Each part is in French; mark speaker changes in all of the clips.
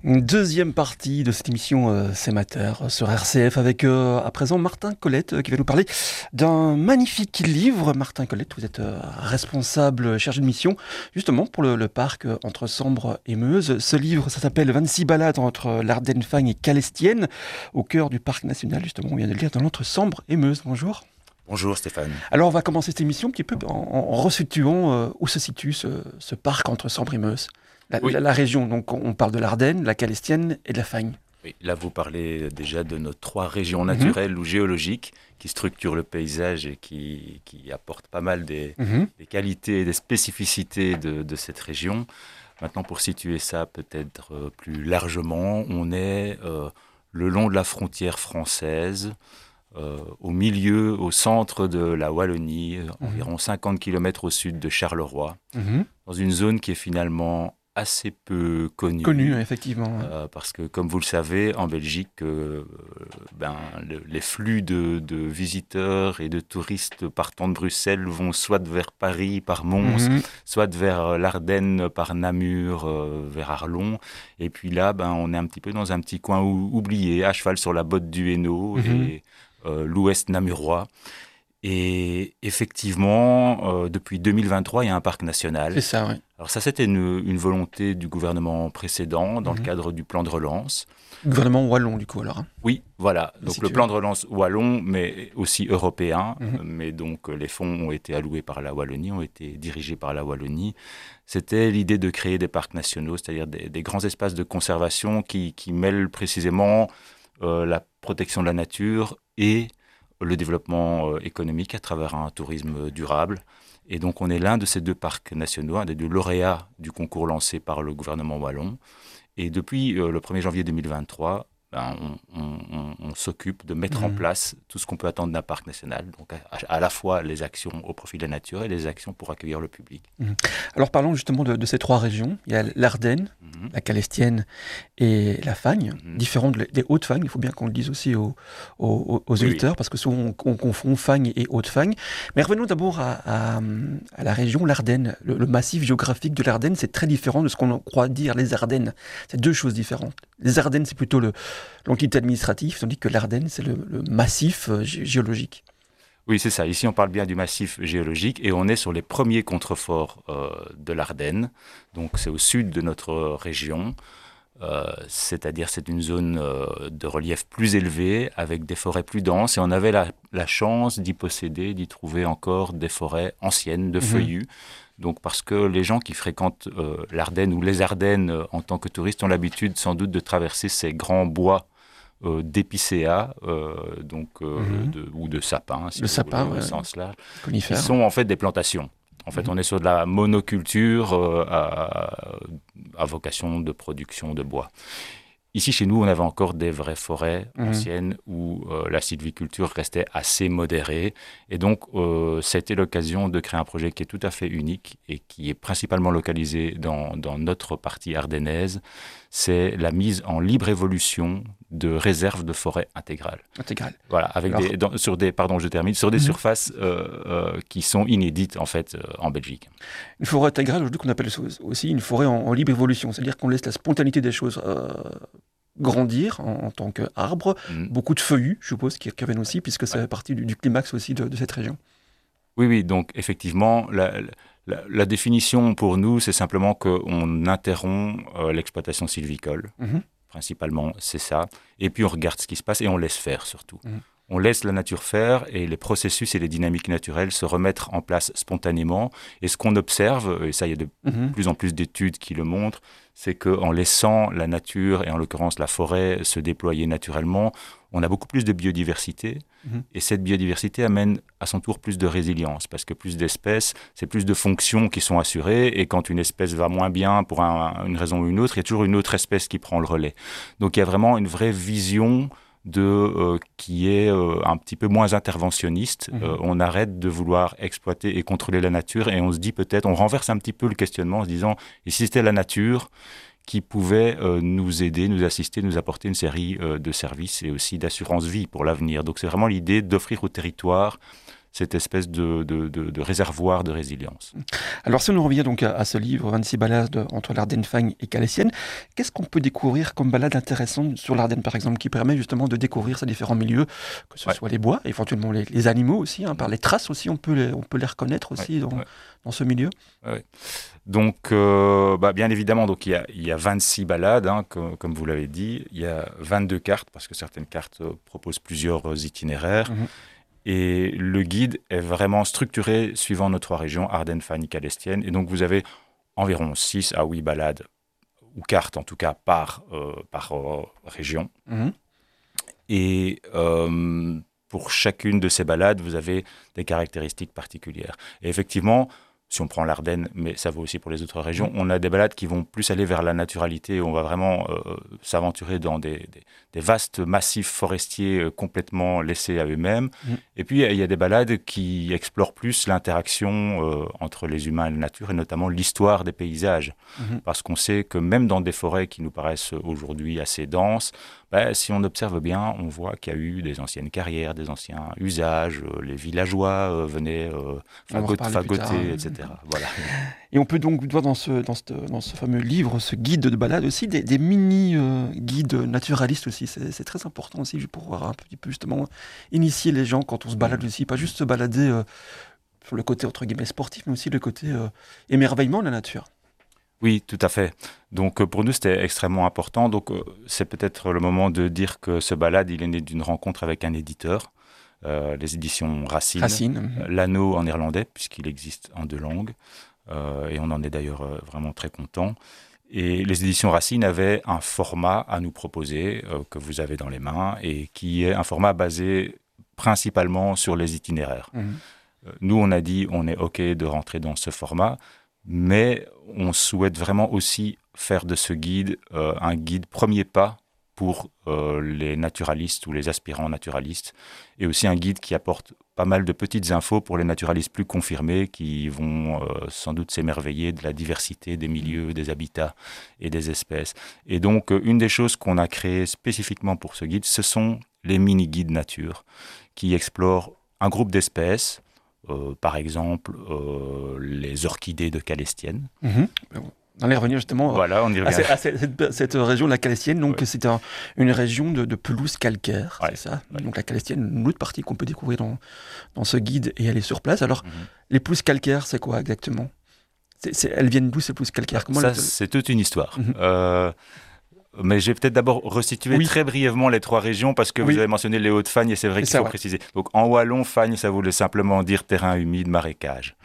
Speaker 1: Une deuxième partie de cette émission C'est Mater sur RCF avec à présent Martin Colette qui va nous parler d'un magnifique livre. Martin Colette, vous êtes responsable chargé de mission justement pour le parc entre Sambre et Meuse. Ce livre, ça s'appelle 26 balades entre l'Ardenne-Fagne et Calestienne au cœur du parc national. Justement, on vient de le lire dans l'entre Sambre et Meuse. Bonjour.
Speaker 2: Bonjour Stéphane.
Speaker 1: Alors on va commencer cette émission un petit peu en resituant où se situe ce parc entre Sambre et Meuse. La région, donc on parle de l'Ardenne, la Calestienne et de la Fagne.
Speaker 2: Oui, là, vous parlez déjà de nos trois régions naturelles ou géologiques qui structurent le paysage et qui apportent pas mal des qualités et des spécificités de cette région. Maintenant, pour situer ça peut-être plus largement, on est le long de la frontière française, au milieu, au centre de la Wallonie, environ 50 km au sud de Charleroi, dans une zone qui est finalement assez peu connue.
Speaker 1: Connue, effectivement.
Speaker 2: Parce que, comme vous le savez, en Belgique, les flux de visiteurs et de touristes partant de Bruxelles vont soit vers Paris par Mons, soit vers l'Ardenne par Namur, vers Arlon. Et puis là, on est un petit peu dans un petit coin oublié, à cheval sur la botte du Hainaut et l'ouest namurois. Et effectivement, depuis 2023, il y a un parc national.
Speaker 1: C'est ça, oui.
Speaker 2: Alors ça, c'était une volonté du gouvernement précédent dans le cadre du plan de relance.
Speaker 1: Gouvernement wallon, du coup, alors.
Speaker 2: Oui, voilà. Donc le plan de relance wallon, mais aussi européen. Mais donc les fonds ont été alloués par la Wallonie, ont été dirigés par la Wallonie. C'était l'idée de créer des parcs nationaux, c'est-à-dire des grands espaces de conservation qui mêlent précisément la protection de la nature et le développement économique à travers un tourisme durable. Et donc, on est l'un de ces deux parcs nationaux, un des deux lauréats du concours lancé par le gouvernement wallon. Et depuis le 1er janvier 2023, on s'occupe de mettre en place tout ce qu'on peut attendre d'un parc national. Donc, à la fois les actions au profit de la nature et les actions pour accueillir le public.
Speaker 1: Alors, parlons justement de ces trois régions. Il y a l'Ardenne, la Calestienne et la Fagne, différentes des Hautes-Fagnes. Il faut bien qu'on le dise aussi aux auditeurs, parce que souvent on confond Fagne et Haute-Fagne. Mais revenons d'abord à la région, l'Ardenne. Le massif géographique de l'Ardenne, c'est très différent de ce qu'on croit dire les Ardennes. C'est deux choses différentes. Les Ardennes, c'est plutôt l'entité administrative, tandis que l'Ardenne, c'est le massif géologique.
Speaker 2: Oui, c'est ça. Ici, on parle bien du massif géologique et on est sur les premiers contreforts de l'Ardenne. Donc, c'est au sud de notre région. C'est-à-dire c'est une zone de relief plus élevé, avec des forêts plus denses. Et on avait la chance d'y posséder, d'y trouver encore des forêts anciennes, de feuillus. Donc, parce que les gens qui fréquentent l'Ardenne ou les Ardennes en tant que touristes ont l'habitude sans doute de traverser ces grands bois d'épicéas ou de sapins, si vous voulez, dans ce sens-là, qui sont en fait des plantations. En fait, on est sur de la monoculture à vocation de production de bois. Ici, chez nous, on avait encore des vraies forêts anciennes où la sylviculture restait assez modérée. Et donc, ça a été l'occasion de créer un projet qui est tout à fait unique et qui est principalement localisé dans notre partie ardennaise. C'est la mise en libre évolution de réserves de forêt intégrales. Voilà, sur des surfaces qui sont inédites, en fait, en Belgique.
Speaker 1: Une forêt intégrale, aujourd'hui, qu'on appelle aussi une forêt en libre évolution. C'est-à-dire qu'on laisse la spontanéité des choses grandir en tant qu'arbre. Beaucoup de feuillus, je suppose, qui reviennent aussi, puisque ça fait partie du climax aussi de cette région.
Speaker 2: Oui, donc effectivement, la définition pour nous, c'est simplement qu'on interrompt l'exploitation sylvicole. Principalement, c'est ça. Et puis on regarde ce qui se passe et on laisse faire surtout. On laisse la nature faire et les processus et les dynamiques naturelles se remettre en place spontanément. Et ce qu'on observe, et ça il y a de plus en plus d'études qui le montrent, c'est qu'en laissant la nature, et en l'occurrence la forêt, se déployer naturellement, on a beaucoup plus de biodiversité. Et cette biodiversité amène à son tour plus de résilience, parce que plus d'espèces, c'est plus de fonctions qui sont assurées. Et quand une espèce va moins bien pour une raison ou une autre, il y a toujours une autre espèce qui prend le relais. Donc il y a vraiment une vraie vision qui est un petit peu moins interventionniste. On arrête de vouloir exploiter et contrôler la nature et on se dit peut-être, on renverse un petit peu le questionnement en se disant, et si c'était la nature qui pouvait nous aider, nous assister, nous apporter une série de services et aussi d'assurance vie pour l'avenir. Donc c'est vraiment l'idée d'offrir au territoire cette espèce de réservoir de résilience.
Speaker 1: Alors si on revient donc à ce livre, 26 balades entre l'Ardenne, Fagnes et Calestienne, qu'est-ce qu'on peut découvrir comme balade intéressante sur l'Ardenne par exemple, qui permet justement de découvrir ces différents milieux, que ce soit les bois, éventuellement les animaux aussi, par les traces aussi, on peut les reconnaître aussi dans ce milieu.
Speaker 2: Donc, bien évidemment, donc, il y a 26 balades, comme vous l'avez dit. Il y a 22 cartes, parce que certaines cartes proposent plusieurs itinéraires. Et le guide est vraiment structuré suivant nos 3 régions, Ardennes, Fagnes, Calestienne. Et donc, vous avez environ 6 à 8 balades, ou cartes en tout cas, par région. Et pour chacune de ces balades, vous avez des caractéristiques particulières. Et effectivement, si on prend l'Ardenne, mais ça vaut aussi pour les autres régions, on a des balades qui vont plus aller vers la naturalité. On va vraiment s'aventurer dans des vastes massifs forestiers complètement laissés à eux-mêmes. Et puis, il y a des balades qui explorent plus l'interaction entre les humains et la nature, et notamment l'histoire des paysages. Parce qu'on sait que même dans des forêts qui nous paraissent aujourd'hui assez denses, si on observe bien, on voit qu'il y a eu des anciennes carrières, des anciens usages, les villageois venaient fagoter, etc. Voilà.
Speaker 1: Et on peut donc voir dans ce fameux livre, ce guide de balade aussi, des mini-guides naturalistes aussi. C'est très important aussi pour pouvoir un petit peu justement initier les gens quand on se balade aussi. Pas juste se balader sur le côté entre guillemets sportif, mais aussi le côté émerveillement de la nature.
Speaker 2: Oui, tout à fait. Donc pour nous, c'était extrêmement important. Donc c'est peut-être le moment de dire que ce balade, il est né d'une rencontre avec un éditeur, les éditions Racine. L'Anneau en néerlandais, puisqu'il existe en 2 langues. Et on en est d'ailleurs vraiment très content. Et les éditions Racine avaient un format à nous proposer, que vous avez dans les mains, et qui est un format basé principalement sur les itinéraires. Nous, on a dit, on est OK de rentrer dans ce format, mais on souhaite vraiment aussi faire de ce guide un guide premier pas pour les naturalistes ou les aspirants naturalistes, et aussi un guide qui apporte pas mal de petites infos pour les naturalistes plus confirmés qui vont sans doute s'émerveiller de la diversité des milieux, des habitats et des espèces. Et donc, une des choses qu'on a créées spécifiquement pour ce guide, ce sont les mini-guides nature qui explorent un groupe d'espèces, par exemple les orchidées de Calestienne.
Speaker 1: On allait revenir justement
Speaker 2: voilà, on y revient.
Speaker 1: à cette région de la Calestienne. Donc c'est une région de pelouse calcaire, c'est ça. Donc la Calestienne, une autre partie qu'on peut découvrir dans ce guide et aller sur place. Alors les pelouses calcaires, c'est quoi exactement? Elles viennent d'où ces pelouses calcaires?
Speaker 2: C'est toute une histoire. Mais je vais peut-être d'abord resituer très brièvement les 3 régions, parce que vous avez mentionné les Hauts-de-Fagne, et c'est vrai qu'il faut préciser. Donc en wallon, Fagne, ça voulait simplement dire terrain humide, marécage.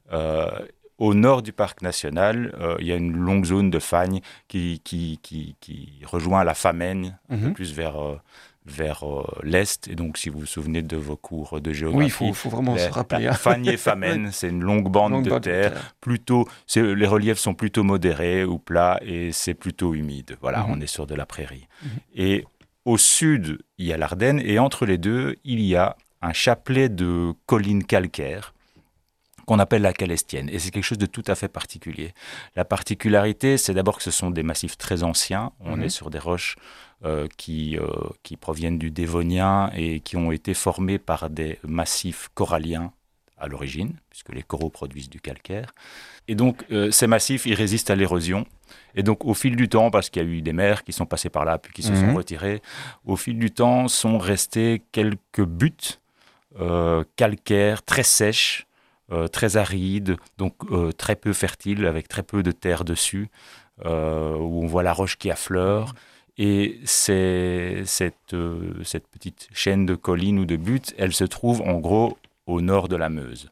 Speaker 2: Au nord du parc national, il y a une longue zone de Fagne qui rejoint la Famenne, un peu plus vers l'est. Et donc, si vous vous souvenez de vos cours de géographie...
Speaker 1: Oui, il faut vraiment se rappeler.
Speaker 2: Fagne et Famenne, c'est une longue bande de terre. Les reliefs sont plutôt modérés ou plats, et c'est plutôt humide. Voilà, on est sur de la prairie. Et au sud, il y a l'Ardenne, et entre les deux, il y a un chapelet de collines calcaires qu'on appelle la Calestienne. Et c'est quelque chose de tout à fait particulier. La particularité, c'est d'abord que ce sont des massifs très anciens. On est sur des roches qui proviennent du Dévonien et qui ont été formées par des massifs coralliens à l'origine, puisque les coraux produisent du calcaire. Et donc, ces massifs, ils résistent à l'érosion. Et donc, au fil du temps, parce qu'il y a eu des mers qui sont passées par là, puis qui se sont retirées, au fil du temps, sont restés quelques buttes calcaires, très sèches, très arides, donc très peu fertiles, avec très peu de terre dessus, où on voit la roche qui affleure. Et cette petite chaîne de collines ou de buttes, elle se trouve en gros au nord de la Meuse.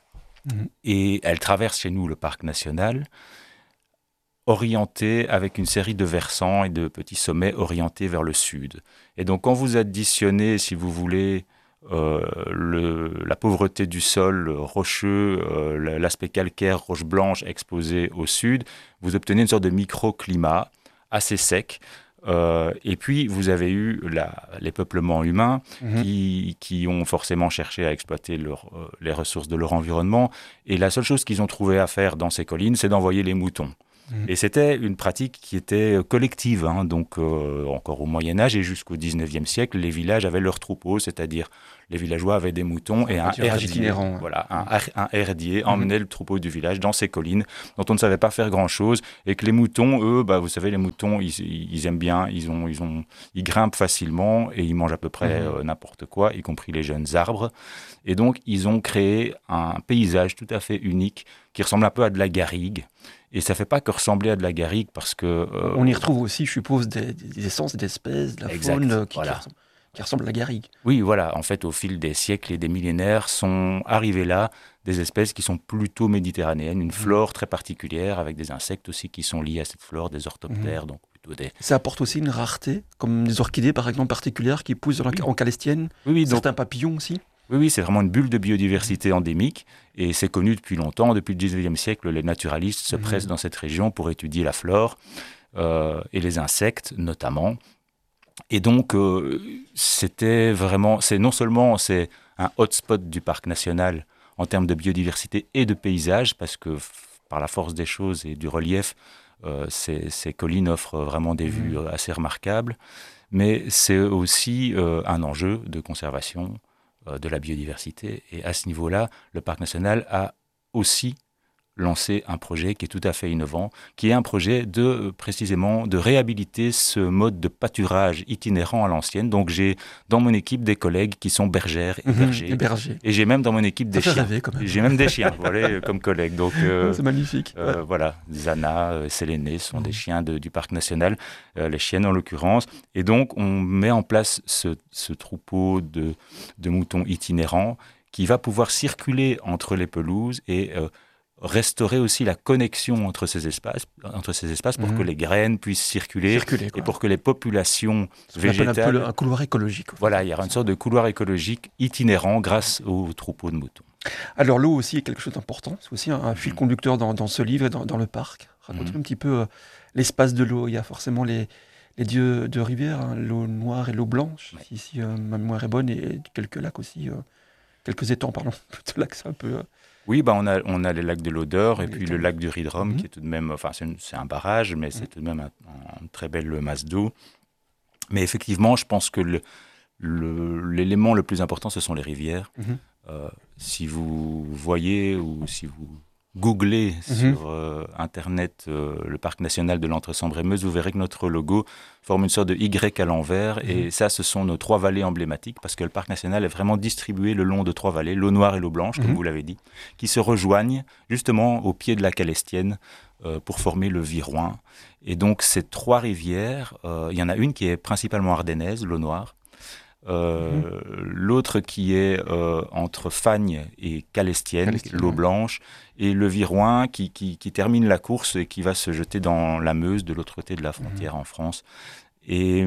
Speaker 2: Et elle traverse chez nous le parc national, orientée avec une série de versants et de petits sommets orientés vers le sud. Et donc quand vous additionnez, si vous voulez, la pauvreté du sol rocheux, l'aspect calcaire, roche blanche exposée au sud, vous obtenez une sorte de microclimat assez sec. Et puis, vous avez eu les peuplements humains qui ont forcément cherché à exploiter les ressources de leur environnement. Et la seule chose qu'ils ont trouvé à faire dans ces collines, c'est d'envoyer les moutons. Et c'était une pratique qui était collective, hein, donc encore au Moyen-Âge et jusqu'au 19e siècle, les villages avaient leurs troupeaux, c'est-à-dire les villageois avaient des moutons et un herdier,
Speaker 1: itinérant,
Speaker 2: voilà, un herdier emmenait le troupeau du village dans ces collines dont on ne savait pas faire grand-chose et que les moutons, eux, vous savez, les moutons, ils aiment bien, ils grimpent facilement et ils mangent à peu près n'importe quoi, y compris les jeunes arbres. Et donc, ils ont créé un paysage tout à fait unique qui ressemble un peu à de la garrigue. Et ça ne fait pas que ressembler à de la garrigue parce que...
Speaker 1: on y retrouve aussi, je suppose, des essences, des espèces, de la faune qui ressemble à la garrigue.
Speaker 2: Oui, voilà. En fait, au fil des siècles et des millénaires, sont arrivées là des espèces qui sont plutôt méditerranéennes, une flore très particulière avec des insectes aussi qui sont liés à cette flore, des orthoptères, donc plutôt des...
Speaker 1: Ça apporte aussi une rareté, comme des orchidées par exemple particulières qui poussent en calestienne, certains papillons aussi.
Speaker 2: Oui, c'est vraiment une bulle de biodiversité endémique et c'est connu depuis longtemps. Depuis le 19e siècle, les naturalistes se pressent dans cette région pour étudier la flore et les insectes notamment. Et donc, non seulement c'est un hotspot du parc national en termes de biodiversité et de paysage, parce que par la force des choses et du relief, ces collines offrent vraiment des vues assez remarquables, mais c'est aussi un enjeu de conservation de la biodiversité. Et à ce niveau-là, le parc national a aussi lancé un projet qui est tout à fait innovant, qui est un projet précisément de réhabiliter ce mode de pâturage itinérant à l'ancienne. Donc j'ai dans mon équipe des collègues qui sont bergères et bergers. Et j'ai même dans mon équipe des chiens. J'ai même des chiens, voilà, comme collègues. Donc
Speaker 1: c'est magnifique.
Speaker 2: Voilà, Zana, Séléné sont des chiens du parc national, les chiennes en l'occurrence. Et donc on met en place ce troupeau de moutons itinérants qui va pouvoir circuler entre les pelouses et restaurer aussi la connexion entre ces espaces pour que les graines puissent circuler et pour que les populations végétales...
Speaker 1: On appelle un peu un couloir écologique.
Speaker 2: Voilà, il y aura une sorte de couloir écologique itinérant grâce aux troupeaux de moutons.
Speaker 1: Alors l'eau aussi est quelque chose d'important, c'est aussi un fil conducteur dans ce livre et dans le parc. Racontez un petit peu l'espace de l'eau. Il y a forcément les dieux de rivière, hein, l'eau noire et l'eau blanche, si ma mémoire est bonne, et quelques lacs aussi, quelques étangs, pardon, plutôt lacs, c'est un peu...
Speaker 2: Oui, on a les lacs de l'Odeur et puis le lac du Ridrom, qui est tout de même, c'est un barrage, mais c'est tout de même une très belle masse d'eau. Mais effectivement, je pense que l'élément le plus important, ce sont les rivières. Si vous voyez ou si vous googlez sur Internet le parc national de l'Entre-Sambre-et-Meuse, vous verrez que notre logo forme une sorte de Y à l'envers. Et ça, ce sont nos 3 vallées emblématiques, parce que le parc national est vraiment distribué le long de 3 vallées, l'eau noire et l'eau blanche, comme vous l'avez dit, qui se rejoignent justement au pied de la Calestienne pour former le Viroin. Et donc, ces 3 rivières, il y en a une qui est principalement ardennaise, l'eau noire. L'autre qui est entre Fagnes et Calestienne, l'eau blanche, et le Viroin qui termine la course et qui va se jeter dans la Meuse de l'autre côté de la frontière en France. Et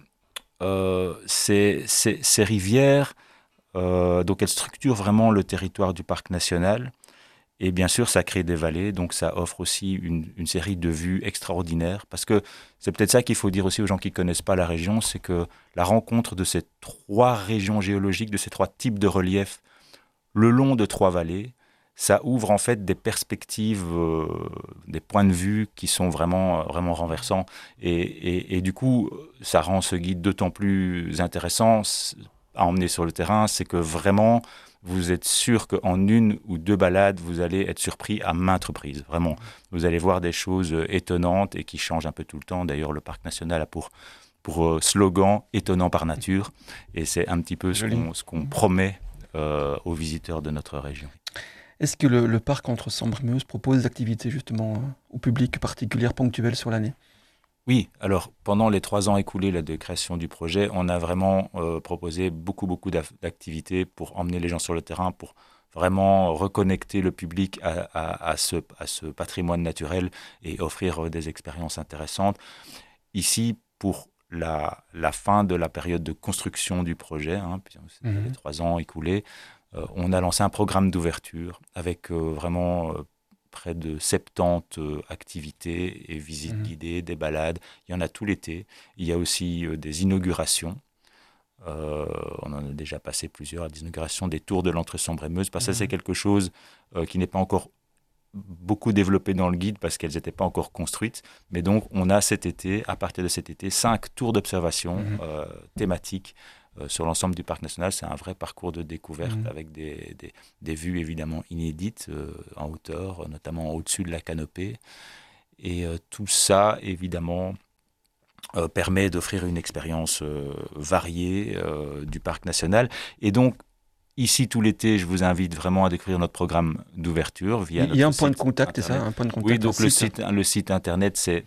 Speaker 2: ces rivières, donc elles structurent vraiment le territoire du parc national. Et bien sûr, ça crée des vallées, donc ça offre aussi une série de vues extraordinaires. Parce que c'est peut-être ça qu'il faut dire aussi aux gens qui ne connaissent pas la région, c'est que la rencontre de ces 3 régions géologiques, de ces 3 types de reliefs, le long de 3 vallées, ça ouvre en fait des perspectives, des points de vue qui sont vraiment, vraiment renversants. Et du coup, ça rend ce guide d'autant plus intéressant à emmener sur le terrain, c'est que vraiment... vous êtes sûr qu'en 1 ou 2 balades, vous allez être surpris à maintes reprises. Vraiment, vous allez voir des choses étonnantes et qui changent un peu tout le temps. D'ailleurs, le parc national a pour slogan « étonnant par nature ». Et c'est un petit peu ce qu'on promet aux visiteurs de notre région.
Speaker 1: Est-ce que le parc Entre-Sambre-et-Meuse propose des activités justement au public particulières, ponctuelles sur l'année ?
Speaker 2: Oui, alors pendant les 3 ans écoulés de création du projet, on a vraiment proposé beaucoup d'activités pour emmener les gens sur le terrain, pour vraiment reconnecter le public à ce patrimoine naturel et offrir des expériences intéressantes. Ici, pour la fin de la période de construction du projet, les 3 ans écoulés, on a lancé un programme d'ouverture avec vraiment... près de 70 activités et visites guidées, des balades. Il y en a tout l'été. Il y a aussi des inaugurations. On en a déjà passé plusieurs, des inaugurations des tours de l'Entre-Sambre-et-Meuse. Parce que ça, c'est quelque chose qui n'est pas encore beaucoup développées dans le guide parce qu'elles n'étaient pas encore construites. Mais donc, on a cet été, à partir de cet été, 5 tours d'observation thématiques sur l'ensemble du parc national. C'est un vrai parcours de découverte avec des vues évidemment inédites en hauteur, notamment au-dessus de la canopée. Et tout ça, évidemment, permet d'offrir une expérience variée du parc national. Et donc, ici, tout l'été, je vous invite vraiment à découvrir notre programme d'ouverture via
Speaker 1: Il y a un point de
Speaker 2: site
Speaker 1: contact,
Speaker 2: internet.
Speaker 1: c'est ça, un point de contact.
Speaker 2: Oui, donc le site internet, c'est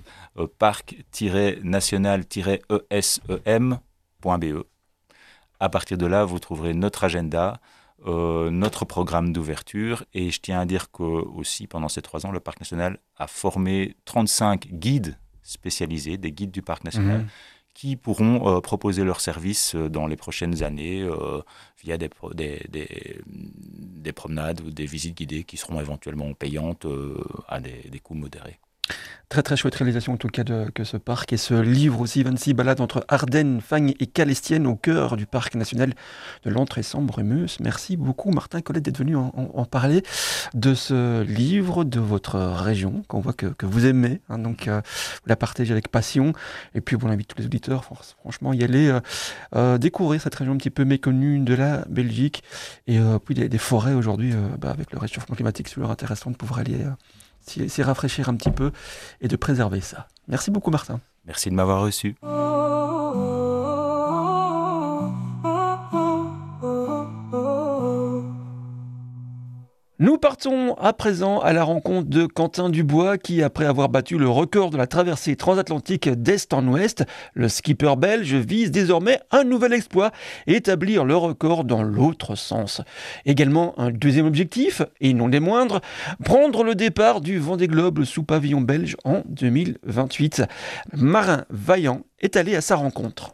Speaker 2: parc-national-esem.be. À partir de là, vous trouverez notre agenda, notre programme d'ouverture. Et je tiens à dire que aussi, pendant ces 3 ans, le Parc national a formé 35 guides spécialisés, des guides du Parc national, qui pourront proposer leurs services dans les prochaines années via des promenades ou des visites guidées qui seront éventuellement payantes à des coûts modérés.
Speaker 1: Très très chouette réalisation en tout cas que ce parc et ce livre aussi, 26 balades entre Ardennes, Fagnes et Calestienne au cœur du parc national de l'Entre-et-Sambre-et-Meuse. Merci beaucoup Martin Colette d'être venu en parler de ce livre, de votre région qu'on voit que vous aimez, donc vous la partagez avec passion et puis on invite tous les auditeurs franchement y aller découvrir cette région un petit peu méconnue de la Belgique et puis des forêts aujourd'hui avec le réchauffement climatique, c'est toujours intéressant de pouvoir aller s'y rafraîchir un petit peu et de préserver ça. Merci beaucoup Martin.
Speaker 2: Merci de m'avoir reçu.
Speaker 1: Nous partons à présent à la rencontre de Quentin Dubois qui, après avoir battu le record de la traversée transatlantique d'est en ouest, le skipper belge vise désormais un nouvel exploit, établir le record dans l'autre sens. Également un deuxième objectif, et non des moindres, prendre le départ du Vendée Globe sous pavillon belge en 2028. Marin Vaillant est allé à sa rencontre.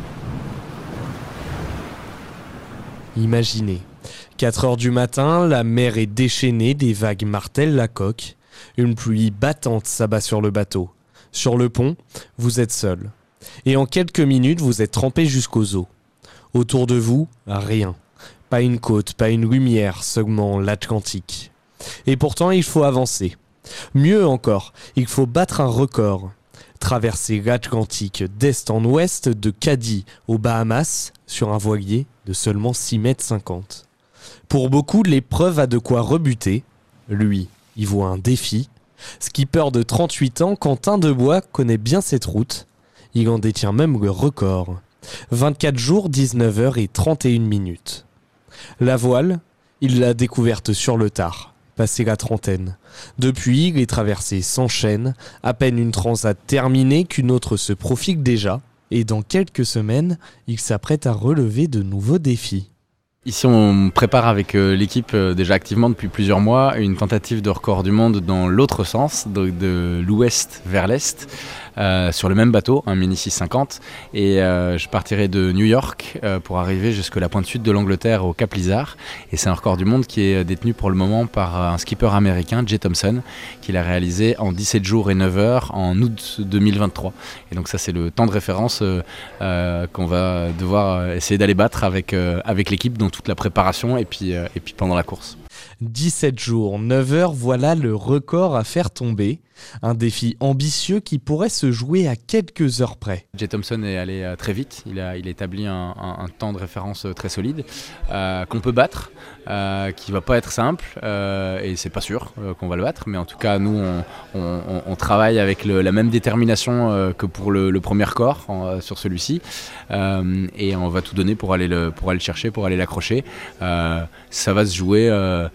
Speaker 3: Imaginez, 4 heures du matin, la mer est déchaînée, des vagues martèlent la coque. Une pluie battante s'abat sur le bateau. Sur le pont, vous êtes seul. Et en quelques minutes, vous êtes trempé jusqu'aux os. Autour de vous, rien. Pas une côte, pas une lumière, seulement l'Atlantique. Et pourtant, il faut avancer. Mieux encore, il faut battre un record. Traverser l'Atlantique d'est en ouest, de Cadix aux Bahamas, sur un voilier de seulement 6,50 m. Pour beaucoup, l'épreuve a de quoi rebuter. Lui, il voit un défi. Skipper de 38 ans, Quentin Dubois connaît bien cette route. Il en détient même le record. 24 jours, 19 heures et 31 minutes. La voile, il l'a découverte sur le tard, passé la trentaine. Depuis, les traversées s'enchaînent, à peine une transat terminée qu'une autre se profile déjà. Et dans quelques semaines, il s'apprête à relever de nouveaux défis.
Speaker 4: Ici, on prépare avec l'équipe déjà activement depuis plusieurs mois une tentative de record du monde dans l'autre sens, donc de l'ouest vers l'est, sur le même bateau, un Mini 650. Et je partirai de New York pour arriver jusque la pointe sud de l'Angleterre, au Cap Lizard. Et c'est un record du monde qui est détenu pour le moment par un skipper américain, Jay Thompson, qui l'a réalisé en 17 jours et 9 heures en août 2023. Et donc ça, c'est le temps de référence qu'on va devoir essayer d'aller battre avec l'équipe dans toute la préparation et puis pendant la course.
Speaker 3: 17 jours, 9 heures, voilà le record à faire tomber. Un défi ambitieux qui pourrait se jouer à quelques heures près.
Speaker 4: Jay Thompson est allé très vite, il a établi un temps de référence très solide qu'on peut battre, qui va pas être simple et c'est pas sûr qu'on va le battre, mais en tout cas nous on travaille avec la même détermination que pour le premier record sur celui-ci et on va tout donner pour aller le chercher, pour aller l'accrocher. Ça va se jouer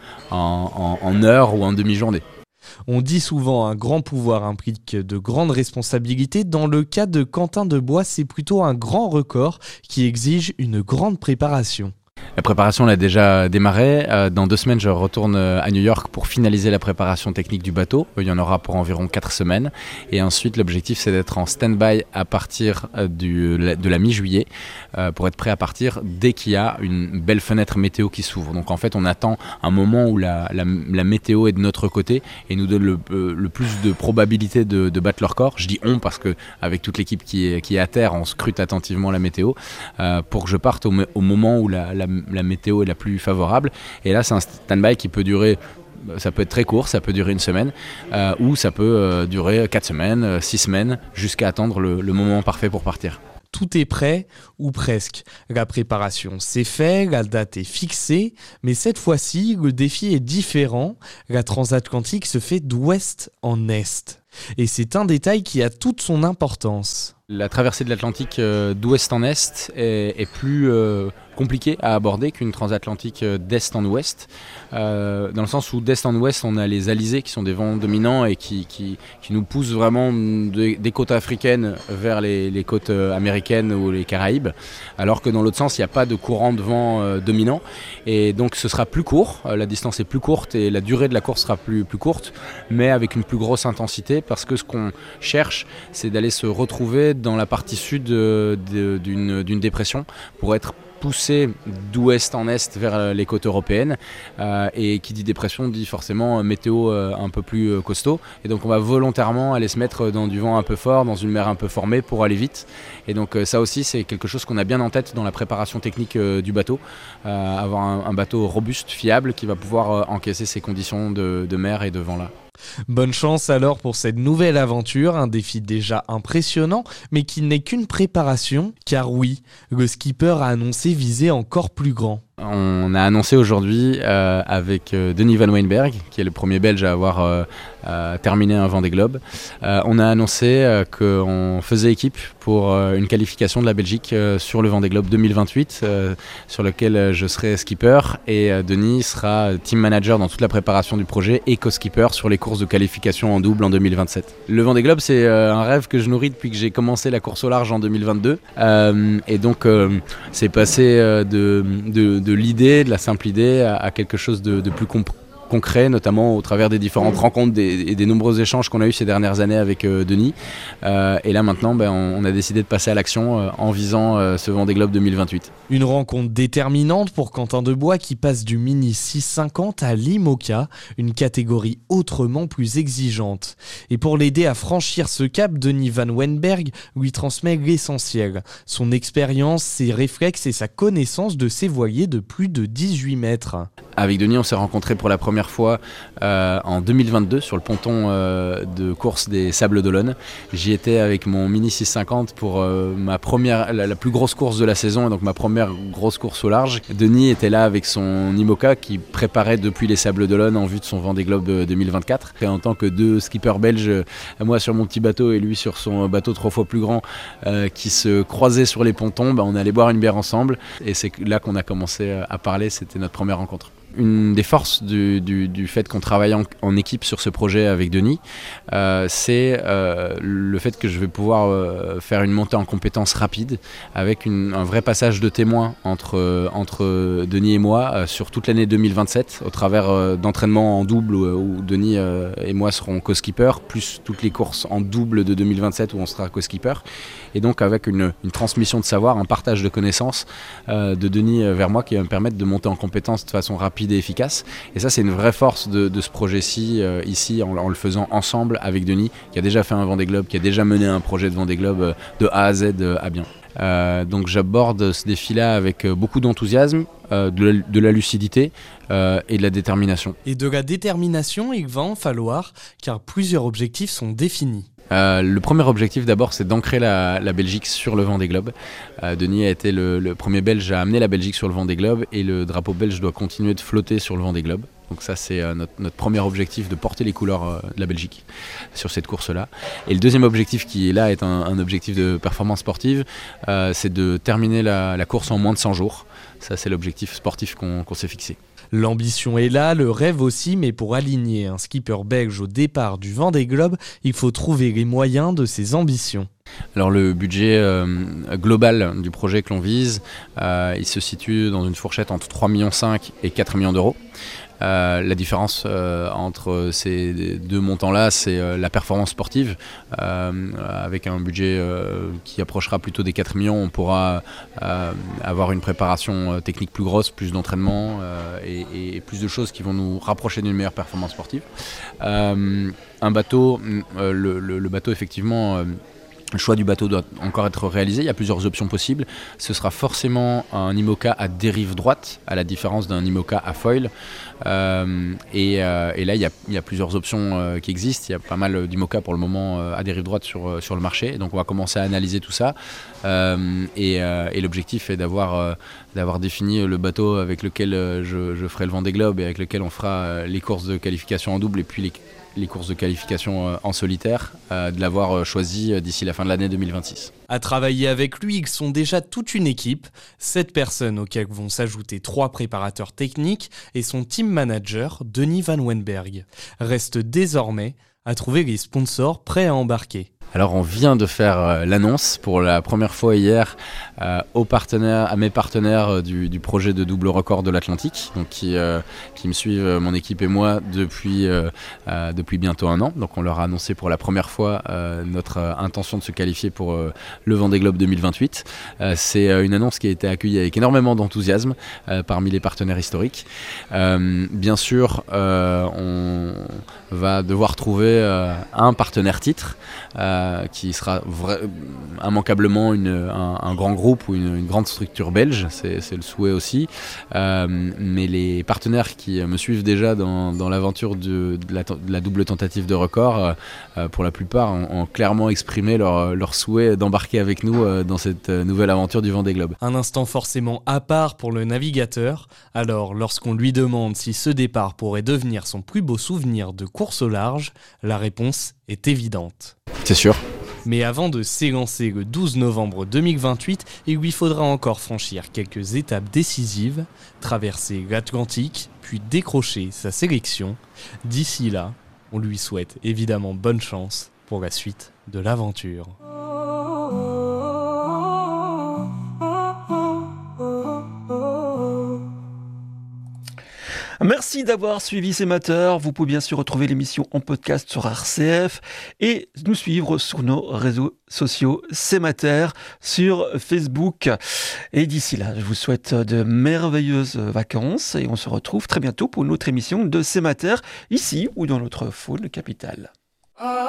Speaker 4: en heure ou en demi-journée.
Speaker 3: On dit souvent un grand pouvoir implique de grandes responsabilités. Dans le cas de Quentin Dubois, c'est plutôt un grand record qui exige une grande préparation.
Speaker 4: La préparation elle a déjà démarré. Dans 2 semaines, je retourne à New York pour finaliser la préparation technique du bateau. Il y en aura pour environ 4 semaines. Et ensuite, l'objectif, c'est d'être en stand-by à partir de la mi-juillet pour être prêt à partir dès qu'il y a une belle fenêtre météo qui s'ouvre. Donc en fait, on attend un moment où la météo est de notre côté et nous donne le plus de probabilité de battre le record. Je dis on parce qu'avec toute l'équipe qui est à terre, on scrute attentivement la météo pour que je parte au moment où la météo est la plus favorable. Et là, c'est un stand-by qui peut durer Ça peut être très court, ça peut durer une semaine, ou ça peut durer 4 semaines, 6 semaines, jusqu'à attendre le moment parfait pour partir.
Speaker 3: Tout est prêt, ou presque. La préparation c'est fait, la date est fixée, mais cette fois-ci, le défi est différent. La transatlantique se fait d'ouest en est. Et c'est un détail qui a toute son importance.
Speaker 4: La traversée de l'Atlantique d'ouest en est est plus compliquée à aborder qu'une transatlantique d'est en ouest, dans le sens où d'est en ouest on a les alizés qui sont des vents dominants et qui nous poussent vraiment des côtes africaines vers les côtes américaines ou les Caraïbes, alors que dans l'autre sens il n'y a pas de courant de vent dominant, et donc ce sera plus court, la distance est plus courte et la durée de la course sera plus courte, mais avec une plus grosse intensité, parce que ce qu'on cherche c'est d'aller se retrouver dans la partie sud d'une dépression pour être poussé d'ouest en est vers les côtes européennes, et qui dit dépression dit forcément météo un peu plus costaud, et donc on va volontairement aller se mettre dans du vent un peu fort, dans une mer un peu formée pour aller vite, et donc ça aussi c'est quelque chose qu'on a bien en tête dans la préparation technique du bateau, avoir un bateau robuste, fiable, qui va pouvoir encaisser ces conditions de mer et de vent là.
Speaker 3: Bonne chance alors pour cette nouvelle aventure, un défi déjà impressionnant, mais qui n'est qu'une préparation, car oui, le skipper a annoncé viser encore plus grand.
Speaker 4: On a annoncé aujourd'hui avec Denis Van Wijnberg, qui est le premier Belge à avoir terminé un Vendée Globe, on a annoncé qu'on faisait équipe pour une qualification de la Belgique sur le Vendée Globe 2028, sur lequel je serai skipper, et Denis sera team manager dans toute la préparation du projet et co-skipper sur les courses de qualification en double en 2027. Le Vendée Globe, c'est un rêve que je nourris depuis que j'ai commencé la course au large en 2022, et donc c'est passé de l'idée, de la simple idée, à quelque chose de plus concret, notamment au travers des différentes rencontres et des nombreux échanges qu'on a eu ces dernières années avec Denis. Et là maintenant, on a décidé de passer à l'action en visant ce Vendée Globe 2028.
Speaker 3: Une rencontre déterminante pour Quentin Debois, qui passe du Mini 650 à l'IMOCA, une catégorie autrement plus exigeante. Et pour l'aider à franchir ce cap, Denis Van Wijnberg lui transmet l'essentiel: son expérience, ses réflexes et sa connaissance de ces voiliers de plus de 18 mètres.
Speaker 4: Avec Denis, on s'est rencontrés pour la première fois en 2022 sur le ponton de course des Sables d'Olonne. J'y étais avec mon Mini 650 pour la plus grosse course de la saison, et donc ma première grosse course au large. Denis était là avec son IMOCA qui préparait depuis les Sables d'Olonne en vue de son Vendée Globe 2024. Et en tant que deux skippers belges, moi sur mon petit bateau et lui sur son bateau 3 fois plus grand, qui se croisaient sur les pontons, on allait boire une bière ensemble, et c'est là qu'on a commencé à parler. C'était notre première rencontre. Une des forces du fait qu'on travaille en équipe sur ce projet avec Denis, c'est le fait que je vais pouvoir faire une montée en compétences rapide, avec un vrai passage de témoin entre Denis et moi sur toute l'année 2027, au travers d'entraînements en double où Denis et moi serons co-skippers, plus toutes les courses en double de 2027 où on sera co-skipper, et donc avec une transmission de savoir, un partage de connaissances de Denis vers moi, qui va me permettre de monter en compétences de façon rapide et efficace. Et ça, c'est une vraie force de ce projet-ci, ici, en le faisant ensemble avec Denis, qui a déjà fait un Vendée Globe, qui a déjà mené un projet de Vendée Globe de A à Z à bien. Donc j'aborde ce défi-là avec beaucoup d'enthousiasme, de la lucidité et de la détermination.
Speaker 3: Et de la détermination, il va en falloir, car plusieurs objectifs sont définis.
Speaker 4: Le premier objectif d'abord, c'est d'ancrer la Belgique sur le Vendée Globe. Denis a été le premier Belge à amener la Belgique sur le Vendée Globe, et le drapeau belge doit continuer de flotter sur le Vendée Globe. Donc ça, c'est notre premier objectif, de porter les couleurs de la Belgique sur cette course-là. Et le deuxième objectif qui est là est un objectif de performance sportive, c'est de terminer la course en moins de 100 jours. Ça, c'est l'objectif sportif qu'on s'est fixé.
Speaker 3: L'ambition est là, le rêve aussi, mais pour aligner un skipper belge au départ du Vendée Globe, il faut trouver les moyens de ses ambitions.
Speaker 4: Alors le budget global du projet que l'on vise, il se situe dans une fourchette entre 3,5 millions et 4 millions d'euros. La différence entre ces deux montants-là, c'est la performance sportive. Avec un budget qui approchera plutôt des 4 millions, on pourra avoir une préparation technique plus grosse, plus d'entraînement et plus de choses qui vont nous rapprocher d'une meilleure performance sportive. Un bateau, le bateau effectivement Le choix du bateau doit encore être réalisé, il y a plusieurs options possibles. Ce sera forcément un IMOCA à dérive droite, à la différence d'un IMOCA à foil. Et là, il y a plusieurs options qui existent. Il y a pas mal d'IMOCA pour le moment à dérive droite sur le marché. Donc on va commencer à analyser tout ça. Et l'objectif est d'avoir défini le bateau avec lequel je ferai le Vendée Globe et avec lequel on fera les courses de qualification en double et puis les courses de qualification en solitaire, de l'avoir choisi d'ici la fin de l'année 2026.
Speaker 3: À travailler avec lui, ils sont déjà toute une équipe, 7 personnes auxquelles vont s'ajouter 3 préparateurs techniques et son team manager, Denis Van Wenberg. Reste désormais à trouver les sponsors prêts à embarquer.
Speaker 4: Alors on vient de faire l'annonce pour la première fois hier à mes partenaires du projet de double record de l'Atlantique, donc qui me suivent, mon équipe et moi, depuis bientôt 1 an. Donc on leur a annoncé pour la première fois notre intention de se qualifier pour le Vendée Globe 2028. C'est une annonce qui a été accueillie avec énormément d'enthousiasme parmi les partenaires historiques. Bien sûr, on va devoir trouver un partenaire titre qui sera immanquablement un grand groupe ou une grande structure belge, c'est le souhait aussi. Mais les partenaires qui me suivent déjà dans l'aventure de la double tentative de record, pour la plupart, ont clairement exprimé leur souhait d'embarquer avec nous dans cette nouvelle aventure du Vendée Globe.
Speaker 3: Un instant forcément à part pour le navigateur. Alors, lorsqu'on lui demande si ce départ pourrait devenir son plus beau souvenir de course au large, la réponse est évidente.
Speaker 4: C'est sûr.
Speaker 3: Mais avant de s'élancer le 12 novembre 2028, il lui faudra encore franchir quelques étapes décisives, traverser l'Atlantique, puis décrocher sa sélection. D'ici là, on lui souhaite évidemment bonne chance pour la suite de l'aventure.
Speaker 1: Merci d'avoir suivi Sémateur. Vous pouvez bien sûr retrouver l'émission en podcast sur RCF et nous suivre sur nos réseaux sociaux Sémateur sur Facebook. Et d'ici là, je vous souhaite de merveilleuses vacances et on se retrouve très bientôt pour une autre émission de Sémateur, ici ou dans notre faune capitale.